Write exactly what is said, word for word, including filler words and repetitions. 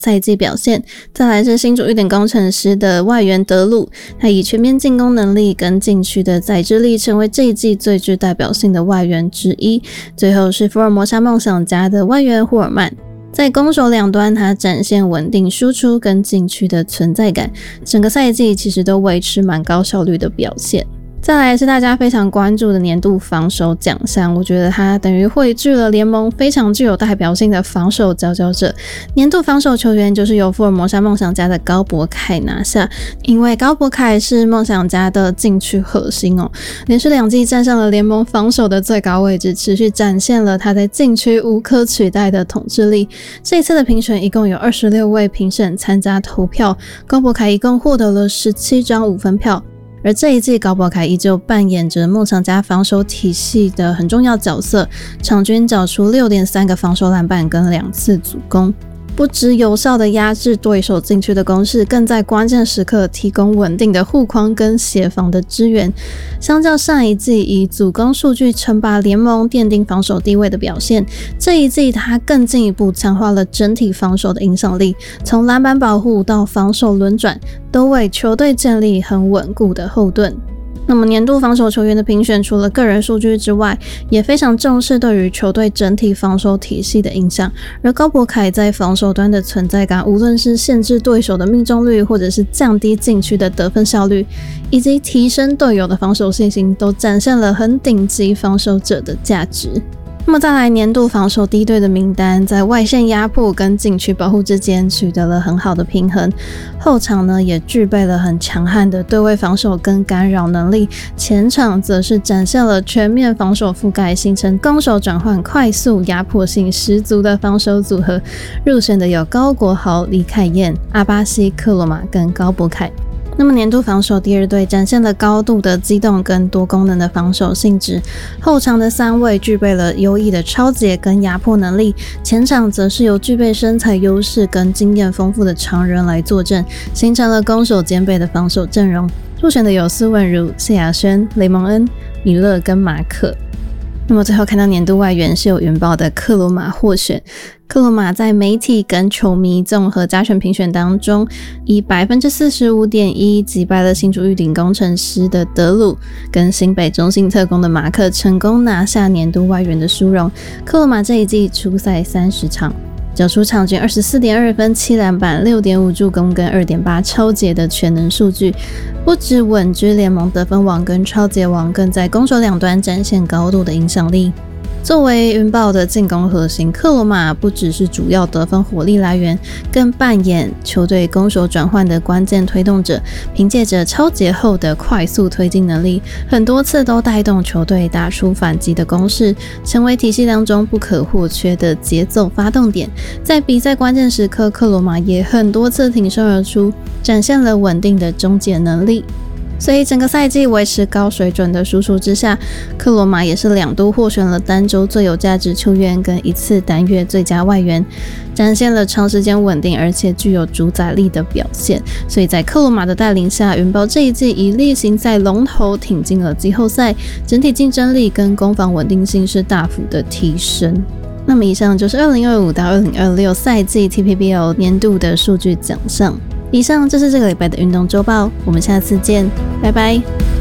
赛季表现。再来是新竹玉点工程师的外援德鲁，他以全面进攻能力跟禁区的宰制力成为这一季最具代表性的外援之一。最后是福尔摩沙梦想家的外援霍尔曼，在攻守两端他展现稳定输出跟禁区的存在感，整个赛季其实都维持蛮高效率的表现。再来是大家非常关注的年度防守奖项，我觉得它等于汇聚了联盟非常具有代表性的防守佼佼者。年度防守球员就是由福尔摩沙梦想家的高博凯拿下，因为高博凯是梦想家的禁区核心哦，连续两季站上了联盟防守的最高位置，持续展现了他在禁区无可取代的统治力。这一次的评选一共有二十六位评审参加投票，高博凯一共获得了十七张五分票。而这一季高博凯依旧扮演着梦想家防守体系的很重要角色，场均找出 六点三 个防守篮板跟两次主攻，不只有效的压制对手禁区的攻势，更在关键时刻提供稳定的护框跟协防的支援。相较上一季以主攻数据称霸联盟奠定防守地位的表现，这一季他更进一步强化了整体防守的影响力，从篮板保护到防守轮转，都为球队建立很稳固的后盾。那么年度防守球员的评选除了个人数据之外，也非常重视对于球队整体防守体系的影响。而高博凯在防守端的存在感，无论是限制对手的命中率，或者是降低禁区的得分效率，以及提升队友的防守信心，都展现了很顶级防守者的价值。那么再来年度防守低队的名单，在外线压迫跟禁区保护之间取得了很好的平衡，后场呢也具备了很强悍的对位防守跟干扰能力，前场则是展现了全面防守覆盖，形成攻守转换快速、压迫性十足的防守组合。入选的有高国豪、李凯燕、阿巴西、克罗马跟高博凯。那么年度防守第二队展现了高度的机动跟多功能的防守性质，后场的三位具备了优异的抄截跟压迫能力，前场则是由具备身材优势跟经验丰富的常人来坐镇，形成了攻守兼备的防守阵容。入选的有苏文如、谢亚轩、雷蒙恩、米勒跟马可。那么最后看到年度外援是有云豹的克罗马获选，克罗马在媒体跟球迷综合加权评选当中，以 百分之四十五点一 击败了新竹玉鼎工程师的德鲁跟新北中信特攻的马克，成功拿下年度外援的殊荣。克罗马这一季出赛三十场，缴出场均 二十四点二 分、七篮板、六点五 助攻跟 二点八 抄截的全能数据，不只稳居联盟得分王跟抄截王，更在攻守两端展现高度的影响力。作为云豹的进攻核心，克罗马不只是主要得分火力来源，更扮演球队攻守转换的关键推动者。凭借着抄截后的快速推进能力，很多次都带动球队打出反击的攻势，成为体系当中不可或缺的节奏发动点。在比赛关键时刻，克罗马也很多次挺身而出，展现了稳定的终结能力。所以整个赛季维持高水准的输出之下，克罗马也是两度获选了单周最有价值球员跟一次单月最佳外援，展现了长时间稳定而且具有主宰力的表现。所以在克罗马的带领下，云豹这一季以例行赛龙头挺进了季后赛，整体竞争力跟攻防稳定性是大幅的提升。那么以上就是二零二五到二零二六赛季 T P B L 年度的数据奖项。以上就是这个礼拜的运动周报，我们下次见，拜拜。